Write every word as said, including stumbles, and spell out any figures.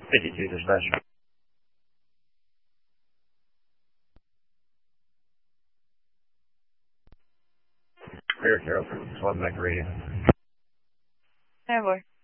fifty-two dispatch. Here, Carol. Just one back radio. Hey, boy.